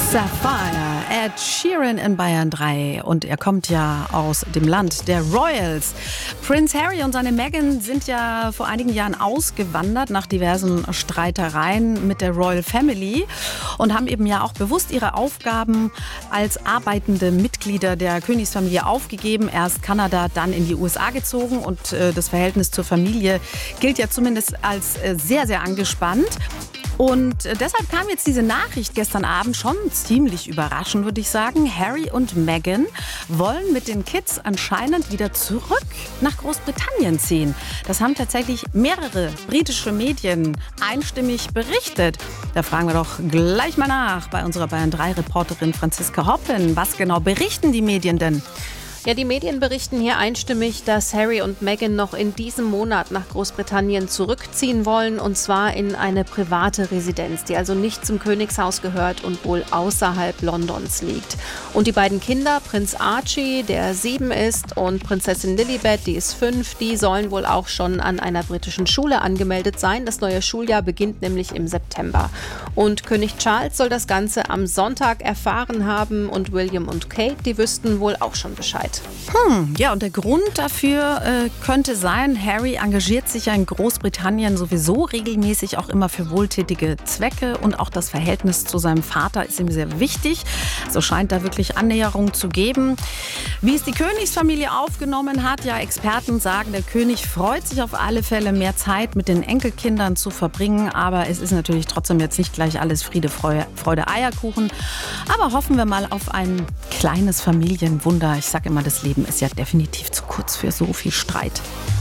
Sapphire, Ed Sheeran in Bayern 3 und er kommt ja aus dem Land der Royals. Prince Harry und seine Meghan sind ja vor einigen Jahren ausgewandert nach diversen Streitereien mit der Royal Family und haben eben ja auch bewusst ihre Aufgaben als arbeitende Mitglieder der Königsfamilie aufgegeben. Erst Kanada, dann in die USA gezogen und das Verhältnis zur Familie gilt ja zumindest als sehr, sehr angespannt. Und deshalb kam jetzt diese Nachricht gestern Abend schon ziemlich überraschend, würde ich sagen. Harry und Meghan wollen mit den Kids anscheinend wieder zurück nach Großbritannien ziehen. Das haben tatsächlich mehrere britische Medien einstimmig berichtet. Da fragen wir doch gleich mal nach bei unserer Bayern 3-Reporterin Franziska Hoppen. Was genau berichten die Medien denn? Ja, die Medien berichten hier einstimmig, dass Harry und Meghan noch in diesem Monat nach Großbritannien zurückziehen wollen, und zwar in eine private Residenz, die also nicht zum Königshaus gehört und wohl außerhalb Londons liegt. Und die beiden Kinder, Prinz Archie, der 7 ist, und Prinzessin Lilibet, die ist 5, die sollen wohl auch schon an einer britischen Schule angemeldet sein. Das neue Schuljahr beginnt nämlich im September. Und König Charles soll das Ganze am Sonntag erfahren haben und William und Kate, die wüssten wohl auch schon Bescheid. Ja, und der Grund dafür könnte sein, Harry engagiert sich ja in Großbritannien sowieso regelmäßig auch immer für wohltätige Zwecke und auch das Verhältnis zu seinem Vater ist ihm sehr wichtig. So scheint da wirklich Annäherung zu geben. Wie es die Königsfamilie aufgenommen hat, ja, Experten sagen, der König freut sich auf alle Fälle, mehr Zeit mit den Enkelkindern zu verbringen. Aber es ist natürlich trotzdem jetzt nicht gleich alles Friede, Freude, Eierkuchen. Aber hoffen wir mal auf ein kleines Familienwunder. Ich sage immer, das Leben ist ja definitiv zu kurz für so viel Streit.